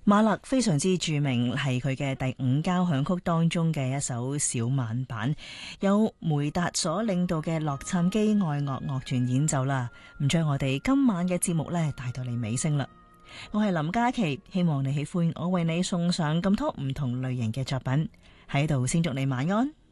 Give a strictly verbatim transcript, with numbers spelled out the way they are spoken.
馬勒非常之著名，係佢嘅第五交響曲當中嘅一首小慢板，由梅達所領導嘅洛杉磯愛樂樂團演奏啦。唔將我哋今晚嘅節目呢帶到嚟尾聲啦。我係林嘉琪，希望你喜歡我為你送上咁多唔同類型嘅作品，喺度先祝你晚安。